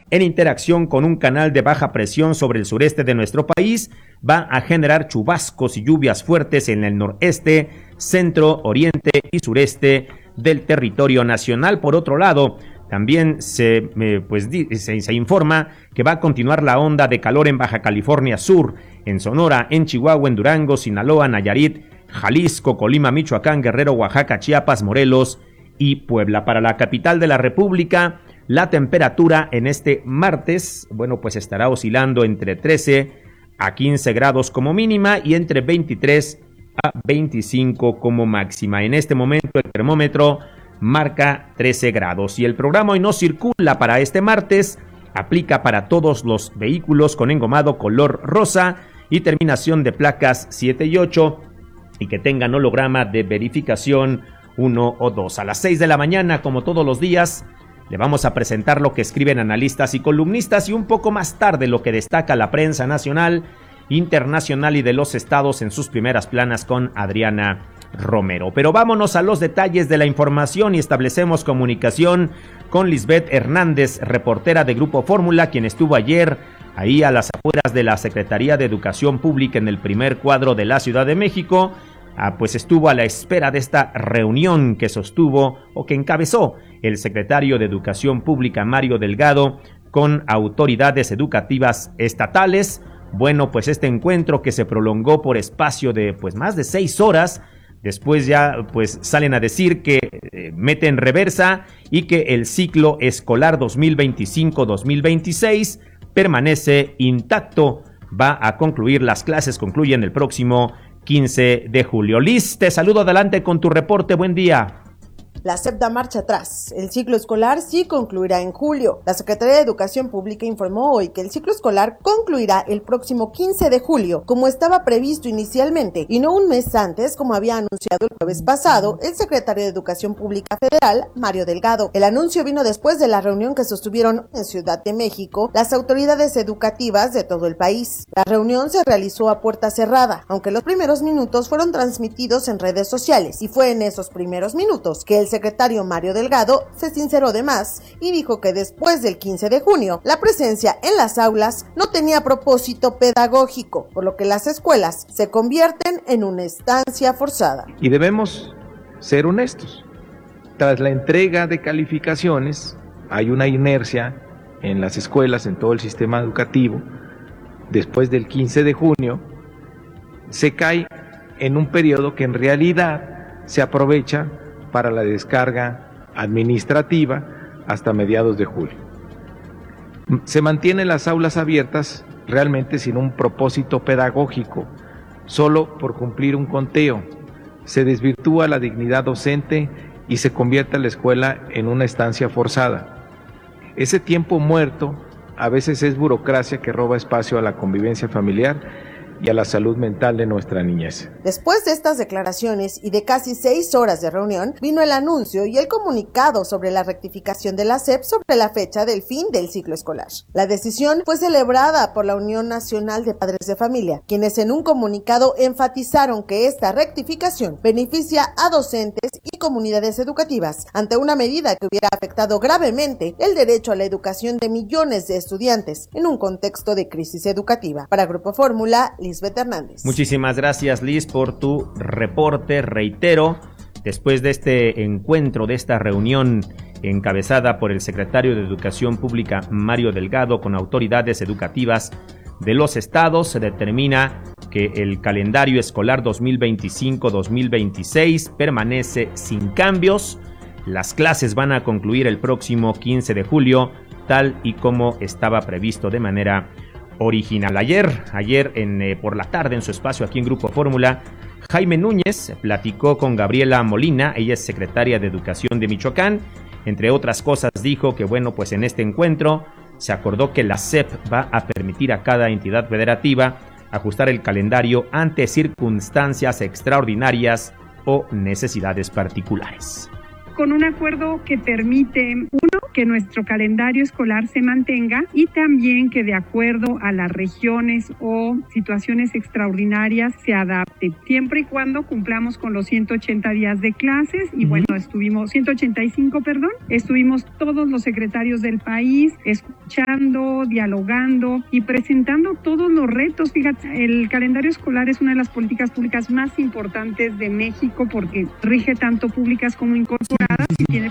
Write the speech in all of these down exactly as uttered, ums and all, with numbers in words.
en interacción con un canal de baja presión sobre el sureste de nuestro país, va a generar chubascos y lluvias fuertes en el noreste, centro, oriente y sureste del territorio nacional. Por otro lado, también se, eh, pues, se, se informa que va a continuar la onda de calor en Baja California Sur, en Sonora, en Chihuahua, en Durango, Sinaloa, Nayarit, Jalisco, Colima, Michoacán, Guerrero, Oaxaca, Chiapas, Morelos y Puebla. Para la capital de la República, la temperatura en este martes, bueno, pues estará oscilando entre trece a quince grados como mínima y entre veintitrés a veinticinco como máxima. En este momento el termómetro marca trece grados y el programa Hoy No Circula para este martes aplica para todos los vehículos con engomado color rosa y terminación de placas siete y ocho y que tengan holograma de verificación uno o dos. A las seis de la mañana, como todos los días, le vamos a presentar lo que escriben analistas y columnistas y un poco más tarde lo que destaca la prensa nacional, internacional y de los estados en sus primeras planas con Adriana Romero. Pero vámonos a los detalles de la información y establecemos comunicación con Lisbeth Hernández, reportera de Grupo Fórmula, quien estuvo ayer ahí a las afueras de la Secretaría de Educación Pública en el primer cuadro de la Ciudad de México. Ah, pues estuvo a la espera de esta reunión que sostuvo o que encabezó el secretario de Educación Pública, Mario Delgado, con autoridades educativas estatales. Bueno, pues este encuentro que se prolongó por espacio de pues más de seis horas, después ya pues salen a decir que eh, mete en reversa y que el ciclo escolar dos mil veinticinco dos mil veintiséis permanece intacto. Va a concluir, las clases concluyen el próximo quince de julio. Liz, te saludo, adelante con tu reporte, buen día. La S E P da marcha atrás. El ciclo escolar sí concluirá en julio. La Secretaría de Educación Pública informó hoy que el ciclo escolar concluirá el próximo quince de julio, como estaba previsto inicialmente, y no un mes antes, como había anunciado el jueves pasado el secretario de Educación Pública Federal, Mario Delgado. El anuncio vino después de la reunión que sostuvieron en Ciudad de México las autoridades educativas de todo el país. La reunión se realizó a puerta cerrada, aunque los primeros minutos fueron transmitidos en redes sociales, y fue en esos primeros minutos que el secretario Mario Delgado se sinceró de más y dijo que después del quince de junio la presencia en las aulas no tenía propósito pedagógico, por lo que las escuelas se convierten en una estancia forzada. Y debemos ser honestos. Tras la entrega de calificaciones hay una inercia en las escuelas, en todo el sistema educativo. Después del quince de junio se cae en un periodo que en realidad se aprovecha para la descarga administrativa hasta mediados de julio. Se mantienen las aulas abiertas realmente sin un propósito pedagógico, solo por cumplir un conteo. Se desvirtúa la dignidad docente y se convierte la escuela en una estancia forzada. Ese tiempo muerto a veces es burocracia que roba espacio a la convivencia familiar y a la salud mental de nuestra niñez. Después de estas declaraciones y de casi seis horas de reunión, vino el anuncio y el comunicado sobre la rectificación de la S E P sobre la fecha del fin del ciclo escolar. La decisión fue celebrada por la Unión Nacional de Padres de Familia, quienes en un comunicado enfatizaron que esta rectificación beneficia a docentes y comunidades educativas ante una medida que hubiera afectado gravemente el derecho a la educación de millones de estudiantes en un contexto de crisis educativa. Para Grupo Fórmula, Lisbeth Hernández. Muchísimas gracias, Liz, por tu reporte. Reitero, después de este encuentro, de esta reunión encabezada por el secretario de Educación Pública, Mario Delgado, con autoridades educativas de los estados, se determina que el calendario escolar dos mil veinticinco dos mil veintiséis permanece sin cambios. Las clases van a concluir el próximo quince de julio, tal y como estaba previsto de manera original. Ayer, ayer en, eh, por la tarde en su espacio aquí en Grupo Fórmula, Jaime Núñez platicó con Gabriela Molina, ella es secretaria de Educación de Michoacán. Entre otras cosas dijo que bueno, pues en este encuentro se acordó que la S E P va a permitir a cada entidad federativa ajustar el calendario ante circunstancias extraordinarias o necesidades particulares. Con un acuerdo que permite, uno, que nuestro calendario escolar se mantenga y también que de acuerdo a las regiones o situaciones extraordinarias se adapte, siempre y cuando cumplamos con los ciento ochenta días de clases. Y bueno, estuvimos, ciento ochenta y cinco, perdón, estuvimos todos los secretarios del país escuchando, dialogando y presentando todos los retos. Fíjate, el calendario escolar es una de las políticas públicas más importantes de México porque rige tanto públicas como incorporadas y tiene...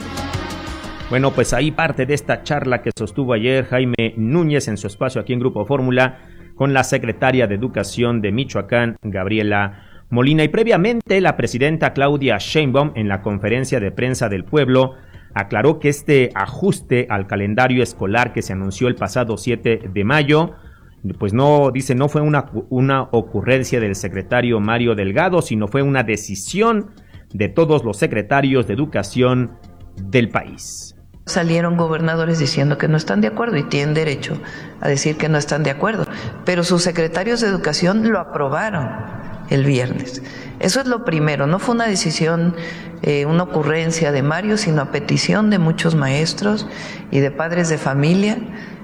Bueno, pues ahí parte de esta charla que sostuvo ayer Jaime Núñez en su espacio aquí en Grupo Fórmula con la secretaria de Educación de Michoacán, Gabriela Molina. Y previamente la presidenta Claudia Sheinbaum en la conferencia de prensa del pueblo aclaró que este ajuste al calendario escolar que se anunció el pasado siete de mayo, pues no, dice, no fue una, una ocurrencia del secretario Mario Delgado, sino fue una decisión de todos los secretarios de educación del país. Salieron gobernadores diciendo que no están de acuerdo y tienen derecho a decir que no están de acuerdo, pero sus secretarios de educación lo aprobaron el viernes. Eso es lo primero, no fue una decisión, eh, una ocurrencia de Mario, sino a petición de muchos maestros y de padres de familia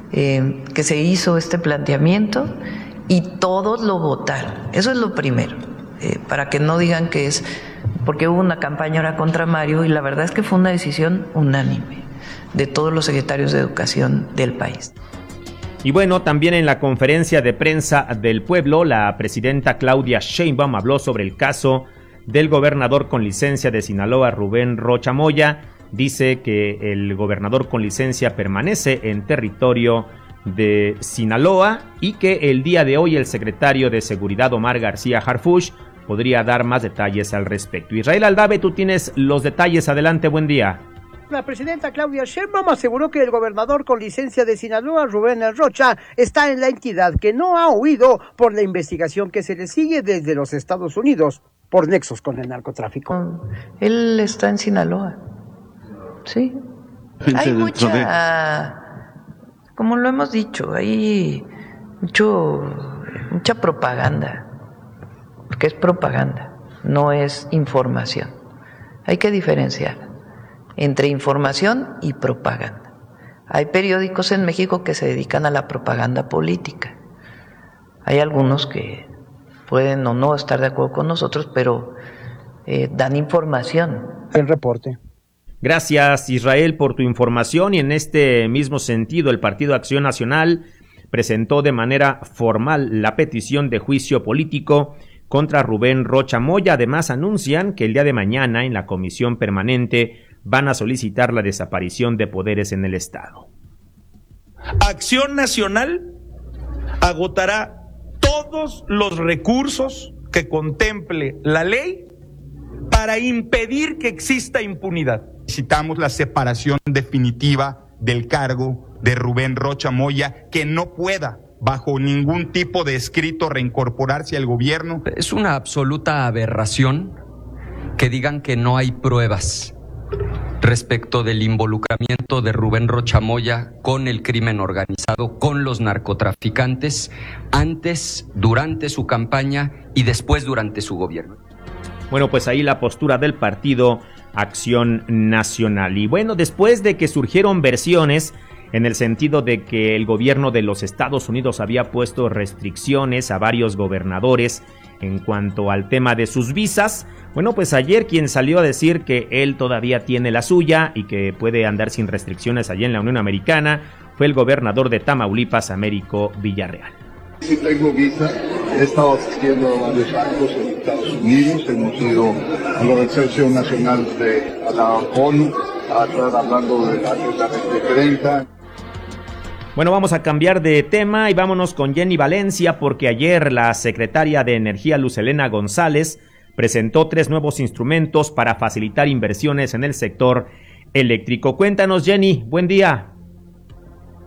eh, que se hizo este planteamiento y todos lo votaron. Eso es lo primero, eh, para que no digan que es porque hubo una campaña ahora contra Mario, y la verdad es que fue una decisión unánime de todos los secretarios de educación del país. Y bueno, también en la conferencia de prensa del pueblo, la presidenta Claudia Sheinbaum habló sobre el caso del gobernador con licencia de Sinaloa, Rubén Rocha Moya. Dice que el gobernador con licencia permanece en territorio de Sinaloa y que el día de hoy el secretario de Seguridad, Omar García Harfuch, podría dar más detalles al respecto. Israel Aldave, tú tienes los detalles. Adelante, buen día. La presidenta Claudia Sheinbaum aseguró que el gobernador con licencia de Sinaloa, Rubén Rocha, está en la entidad, que no ha huido por la investigación que se le sigue desde los Estados Unidos por nexos con el narcotráfico. Él está en Sinaloa, sí. Hay mucha, como lo hemos dicho, hay mucho, mucha propaganda, porque es propaganda, no es información. Hay que diferenciar entre información y propaganda. Hay periódicos en México que se dedican a la propaganda política. Hay algunos que pueden o no estar de acuerdo con nosotros, pero eh, dan información. El reporte. Gracias, Israel, por tu información. Y en este mismo sentido, el Partido Acción Nacional presentó de manera formal la petición de juicio político contra Rubén Rocha Moya. Además, anuncian que el día de mañana en la comisión permanente van a solicitar la desaparición de poderes en el Estado. Acción Nacional agotará todos los recursos que contemple la ley para impedir que exista impunidad. Necesitamos la separación definitiva del cargo de Rubén Rocha Moya, que no pueda bajo ningún tipo de escrito reincorporarse al gobierno. Es una absoluta aberración que digan que no hay pruebas respecto del involucramiento de Rubén Rocha Moya con el crimen organizado, con los narcotraficantes, antes, durante su campaña y después durante su gobierno. Bueno, pues ahí la postura del Partido Acción Nacional. Y bueno, después de que surgieron versiones en el sentido de que el gobierno de los Estados Unidos había puesto restricciones a varios gobernadores en cuanto al tema de sus visas, bueno, pues ayer quien salió a decir que él todavía tiene la suya y que puede andar sin restricciones allá en la Unión Americana fue el gobernador de Tamaulipas, Américo Villarreal. Sí tengo visa, he estado asistiendo a varios actos en Estados Unidos, hemos ido a la Organización Nacional de a la ONU, a estar hablando de la Agenda veinte treinta. Bueno, vamos a cambiar de tema y vámonos con Jenny Valencia, porque ayer la secretaria de Energía, Luz Helena González, presentó tres nuevos instrumentos para facilitar inversiones en el sector eléctrico. Cuéntanos, Jenny, buen día.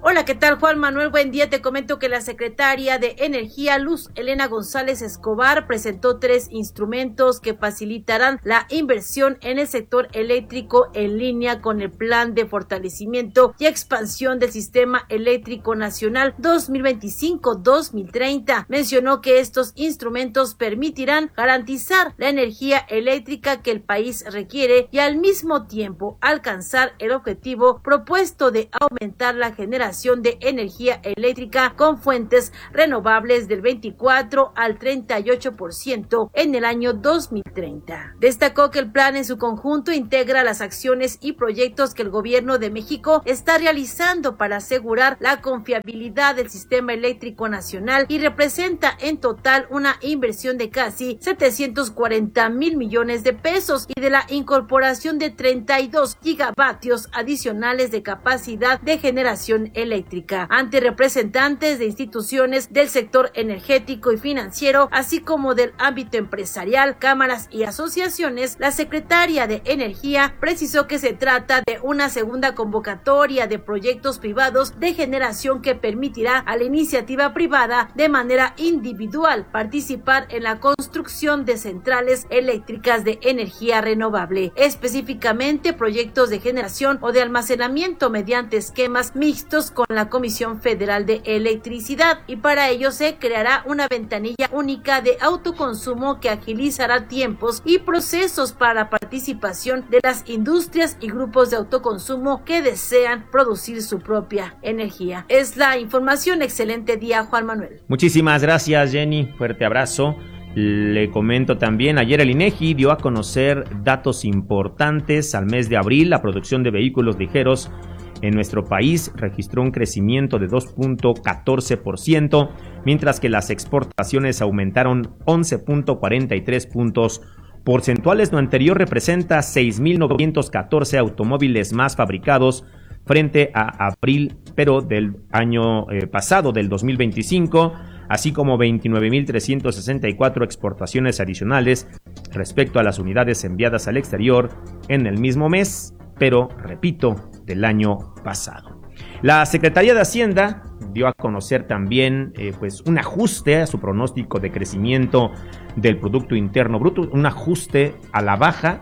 Hola, ¿qué tal, Juan Manuel? Buen día. Te comento que la secretaria de Energía, Luz Helena González Escobar, presentó tres instrumentos que facilitarán la inversión en el sector eléctrico en línea con el Plan de Fortalecimiento y Expansión del Sistema Eléctrico Nacional dos mil veinticinco a dos mil treinta. Mencionó que estos instrumentos permitirán garantizar la energía eléctrica que el país requiere y al mismo tiempo alcanzar el objetivo propuesto de aumentar la generación de energía eléctrica con fuentes renovables del veinticuatro al treinta y ocho por ciento en el año dos mil treinta. Destacó que el plan en su conjunto integra las acciones y proyectos que el gobierno de México está realizando para asegurar la confiabilidad del sistema eléctrico nacional y representa en total una inversión de casi setecientos cuarenta mil millones de pesos y de la incorporación de treinta y dos gigavatios adicionales de capacidad de generación eléctrica. eléctrica. Ante representantes de instituciones del sector energético y financiero, así como del ámbito empresarial, cámaras y asociaciones, la secretaria de Energía precisó que se trata de una segunda convocatoria de proyectos privados de generación que permitirá a la iniciativa privada de manera individual participar en la construcción de centrales eléctricas de energía renovable, específicamente proyectos de generación o de almacenamiento mediante esquemas mixtos con la Comisión Federal de Electricidad, y para ello se creará una ventanilla única de autoconsumo que agilizará tiempos y procesos para la participación de las industrias y grupos de autoconsumo que desean producir su propia energía. Es la información. Excelente día, Juan Manuel. Muchísimas gracias, Jenny. Fuerte abrazo. Le comento también, ayer el INEGI dio a conocer datos importantes. Al mes de abril, la producción de vehículos ligeros en nuestro país registró un crecimiento de dos punto catorce por ciento, mientras que las exportaciones aumentaron once punto cuarenta y tres puntos porcentuales. Lo anterior representa seis mil novecientos catorce automóviles más fabricados frente a abril, pero del año eh, pasado, del dos mil veinticinco, así como veintinueve mil trescientos sesenta y cuatro exportaciones adicionales respecto a las unidades enviadas al exterior en el mismo mes, pero, repito, del año pasado. La Secretaría de Hacienda dio a conocer también eh, pues un ajuste a su pronóstico de crecimiento del Producto Interno Bruto, un ajuste a la baja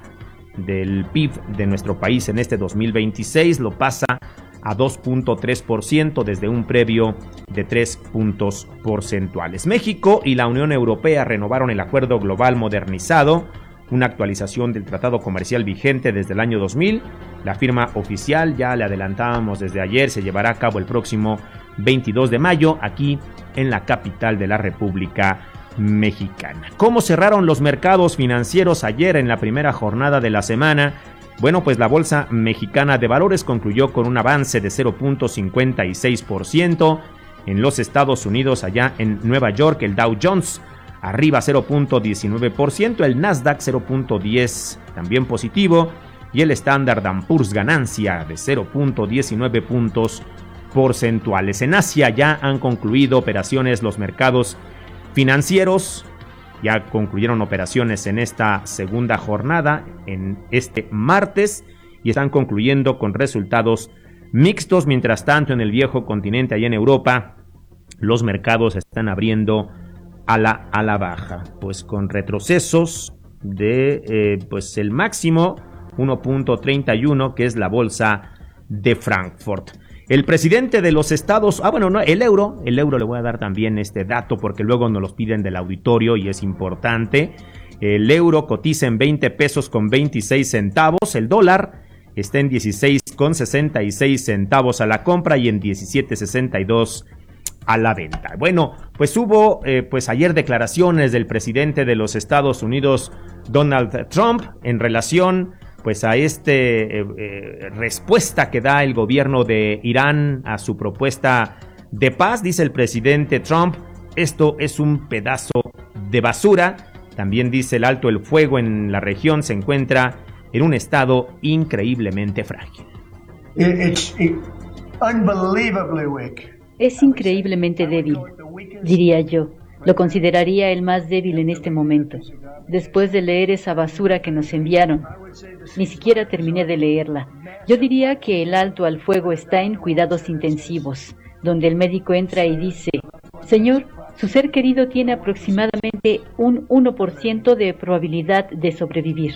del P I B de nuestro país en este dos mil veintiséis, lo pasa a dos punto tres por ciento desde un previo de tres puntos porcentuales. México y la Unión Europea renovaron el Acuerdo Global Modernizado, una actualización del tratado comercial vigente desde el año dos mil. La firma oficial, ya le adelantábamos desde ayer, se llevará a cabo el próximo veintidós de mayo aquí en la capital de la República Mexicana. ¿Cómo cerraron los mercados financieros ayer en la primera jornada de la semana? Bueno, pues la Bolsa Mexicana de Valores concluyó con un avance de cero punto cincuenta y seis por ciento. En los Estados Unidos, allá en Nueva York, el Dow Jones arriba cero punto diecinueve por ciento, el Nasdaq cero punto diez por ciento también positivo, y el Standard and Poor's ganancia de cero punto diecinueve puntos porcentuales. En Asia ya han concluido operaciones los mercados financieros, ya concluyeron operaciones en esta segunda jornada, en este martes, y están concluyendo con resultados mixtos. Mientras tanto, en el viejo continente, allá en Europa, los mercados están abriendo a la, a la baja, pues con retrocesos de eh, pues el máximo uno punto treinta y uno, que es la bolsa de Frankfurt. El presidente de los estados, ah bueno, no, el euro, el euro le voy a dar también este dato porque luego nos los piden del auditorio y es importante. El euro cotiza en veinte pesos con veintiséis centavos, el dólar está en dieciséis con sesenta y seis centavos a la compra y en diecisiete sesenta y dos a la venta. Bueno, pues hubo eh, pues ayer declaraciones del presidente de los Estados Unidos, Donald Trump, en relación pues a este eh, eh, respuesta que da el gobierno de Irán a su propuesta de paz. Dice el presidente Trump, esto es un pedazo de basura. También dice el alto el fuego en la región se encuentra en un estado increíblemente frágil. It's unbelievably weak. Es increíblemente débil, diría yo. Lo consideraría el más débil en este momento. después de leer esa basura que nos enviaron. Ni siquiera terminé de leerla. Yo diría que el alto al fuego está en cuidados intensivos, donde el médico entra y dice: Señor, su ser querido tiene aproximadamente un uno por ciento de probabilidad de sobrevivir.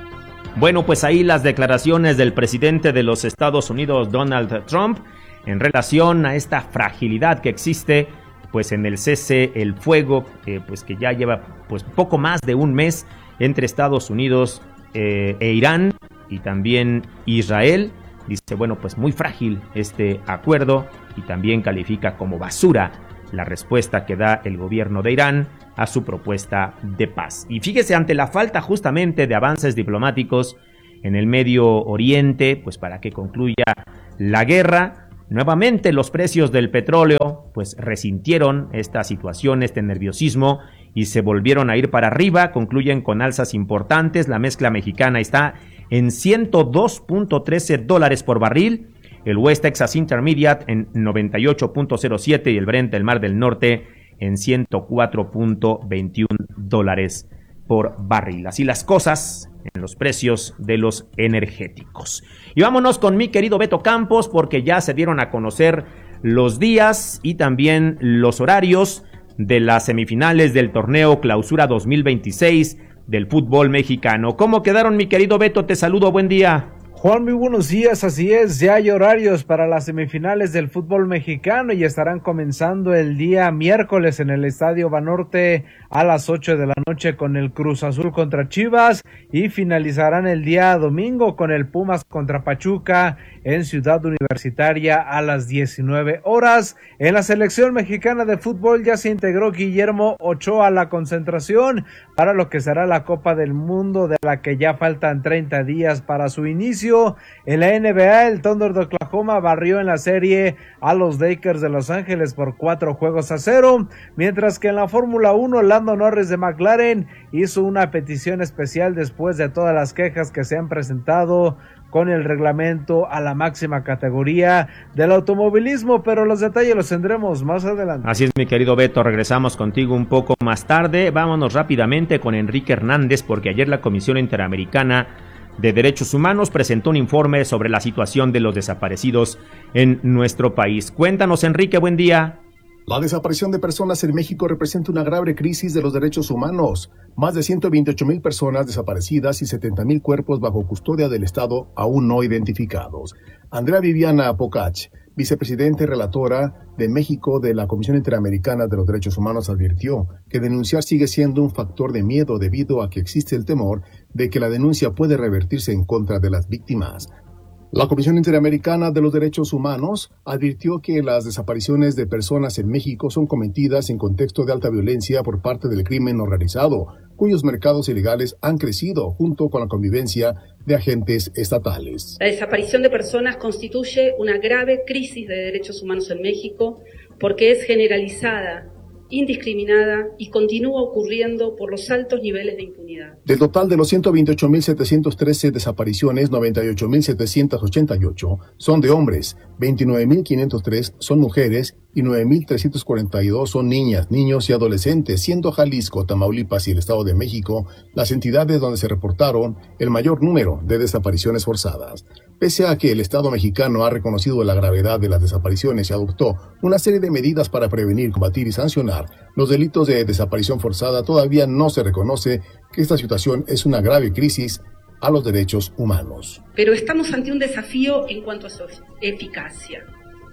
Bueno, pues ahí las declaraciones del presidente de los Estados Unidos, Donald Trump, en relación a esta fragilidad que existe pues en el cese el fuego, eh, pues que ya lleva pues poco más de un mes entre Estados Unidos eh, e Irán y también Israel. Dice, bueno, pues muy frágil este acuerdo, y también califica como basura la respuesta que da el gobierno de Irán a su propuesta de paz. Y fíjese, ante la falta justamente de avances diplomáticos en el Medio Oriente, pues para que concluya la guerra, nuevamente los precios del petróleo pues resintieron esta situación, este nerviosismo, y se volvieron a ir para arriba. Concluyen con alzas importantes. La mezcla mexicana está en ciento dos punto trece dólares por barril, el West Texas Intermediate en noventa y ocho punto cero siete y el Brent del Mar del Norte en ciento cuatro punto veintiuno dólares por barril. Así las cosas en los precios de los energéticos. Y vámonos con mi querido Beto Campos, porque ya se dieron a conocer los días y también los horarios de las semifinales del torneo Clausura dos mil veintiséis del fútbol mexicano. ¿Cómo quedaron, mi querido Beto? Te saludo, buen día. Juan, muy buenos días, así es, ya hay horarios para las semifinales del fútbol mexicano y estarán comenzando el día miércoles en el Estadio Banorte a las ocho de la noche con el Cruz Azul contra Chivas, y finalizarán el día domingo con el Pumas contra Pachuca en Ciudad Universitaria a las diecinueve horas. En la selección mexicana de fútbol ya se integró Guillermo Ochoa a la concentración para lo que será la Copa del Mundo, de la que ya faltan treinta días para su inicio. En la N B A, el Thunder de Oklahoma barrió en la serie a los Lakers de Los Ángeles por cuatro juegos a cero, mientras que en la Fórmula uno, Lando Norris de McLaren hizo una petición especial después de todas las quejas que se han presentado con el reglamento a la máxima categoría del automovilismo, pero los detalles los tendremos más adelante. Así es, mi querido Beto, regresamos contigo un poco más tarde. Vámonos rápidamente con Enrique Hernández, porque ayer la Comisión Interamericana de Derechos Humanos presentó un informe sobre la situación de los desaparecidos en nuestro país. Cuéntanos, Enrique, buen día. La desaparición de personas en México representa una grave crisis de los derechos humanos. Más de ciento veintiocho mil personas desaparecidas y setenta mil cuerpos bajo custodia del Estado aún no identificados. Andrea Viviana Pocach, vicepresidenta y relatora de México de la Comisión Interamericana de los Derechos Humanos, advirtió que denunciar sigue siendo un factor de miedo debido a que existe el temor de que la denuncia puede revertirse en contra de las víctimas. La Comisión Interamericana de los Derechos Humanos advirtió que las desapariciones de personas en México son cometidas en contexto de alta violencia por parte del crimen organizado, cuyos mercados ilegales han crecido junto con la convivencia de agentes estatales. La desaparición de personas constituye una grave crisis de derechos humanos en México porque es generalizada, indiscriminada y continúa ocurriendo por los altos niveles de impunidad. Del total de los ciento veintiocho mil setecientos trece desapariciones, noventa y ocho mil setecientos ochenta y ocho son de hombres, veintinueve mil quinientos tres son mujeres y nueve mil trescientos cuarenta y dos son niñas, niños y adolescentes, siendo Jalisco, Tamaulipas y el Estado de México las entidades donde se reportaron el mayor número de desapariciones forzadas. Pese a que el Estado mexicano ha reconocido la gravedad de las desapariciones y adoptó una serie de medidas para prevenir, combatir y sancionar los delitos de desaparición forzada, todavía no se reconoce que esta situación es una grave crisis a los derechos humanos. Pero estamos ante un desafío en cuanto a su eficacia.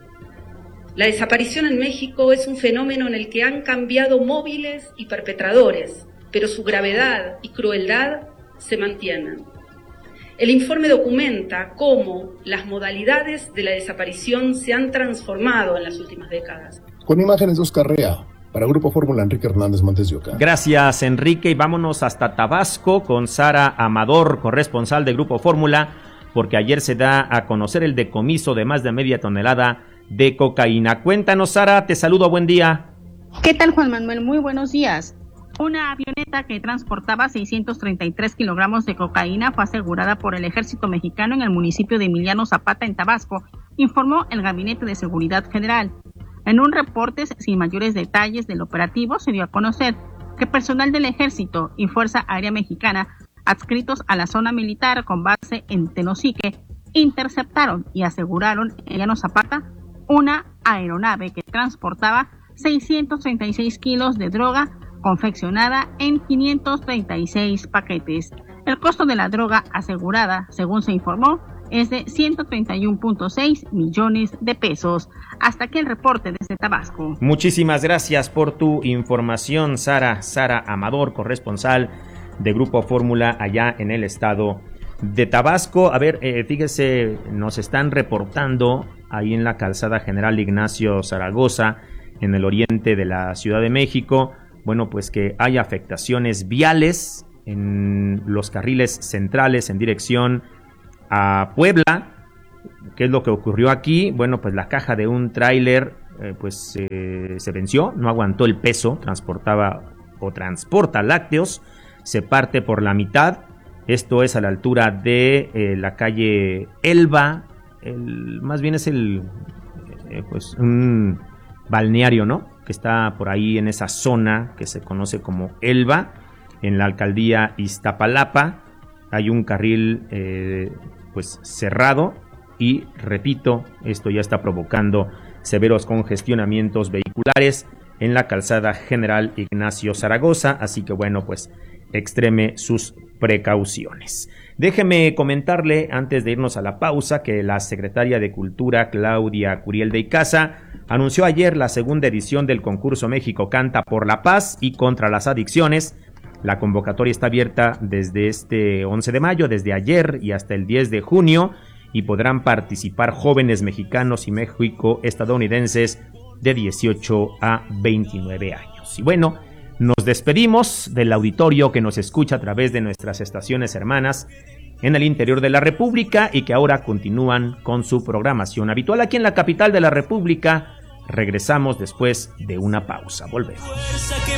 La desaparición en México es un fenómeno en el que han cambiado móviles y perpetradores, pero su gravedad y crueldad se mantienen. El informe documenta cómo las modalidades de la desaparición se han transformado en las últimas décadas. Con imágenes de Oscar Rea, para Grupo Fórmula, Enrique Hernández Montes de Oca. Gracias, Enrique, y vámonos hasta Tabasco con Sara Amador, corresponsal de Grupo Fórmula, porque ayer se da a conocer el decomiso de más de media tonelada de cocaína. Cuéntanos, Sara, te saludo, buen día. ¿Qué tal, Juan Manuel? Muy buenos días. Una avioneta que transportaba seiscientos treinta y tres kilogramos de cocaína fue asegurada por el ejército mexicano en el municipio de Emiliano Zapata, en Tabasco, informó el Gabinete de Seguridad Federal. En un reporte sin mayores detalles del operativo se dio a conocer que personal del Ejército y Fuerza Aérea Mexicana adscritos a la zona militar con base en Tenosique interceptaron y aseguraron en Llano Zapata una aeronave que transportaba seiscientos treinta y seis kilos de droga confeccionada en quinientos treinta y seis paquetes. El costo de la droga asegurada, según se informó, es de ciento treinta y uno punto seis millones de pesos. Hasta aquí el reporte desde Tabasco. Muchísimas gracias por tu información, Sara. Sara Amador, corresponsal de Grupo Fórmula allá en el estado de Tabasco. A ver, eh, fíjese, nos están reportando ahí en la calzada General Ignacio Zaragoza, en el oriente de la Ciudad de México, bueno, pues que hay afectaciones viales en los carriles centrales en dirección a Puebla. ¿Qué es lo que ocurrió aquí? Bueno, pues la caja de un tráiler eh, pues eh, se venció, no aguantó el peso, transportaba o transporta lácteos, se parte por la mitad. Esto es a la altura de eh, la calle Elba, el, más bien es el eh, pues un balneario, ¿no? Que está por ahí en esa zona que se conoce como Elba, en la alcaldía Iztapalapa. Hay un carril eh, pues cerrado y, repito, esto ya está provocando severos congestionamientos vehiculares en la calzada General Ignacio Zaragoza, así que bueno, pues extreme sus precauciones. Déjeme comentarle, antes de irnos a la pausa, que la secretaria de Cultura, Claudia Curiel de Icaza, anunció ayer la segunda edición del concurso México Canta por la Paz y contra las Adicciones. La convocatoria está abierta desde este once de mayo, desde ayer y hasta el diez de junio, y podrán participar jóvenes mexicanos y mexico-estadounidenses de dieciocho a veintinueve años. Y bueno, nos despedimos del auditorio que nos escucha a través de nuestras estaciones hermanas en el interior de la República y que ahora continúan con su programación habitual aquí en la capital de la República. Regresamos después de una pausa. Volvemos.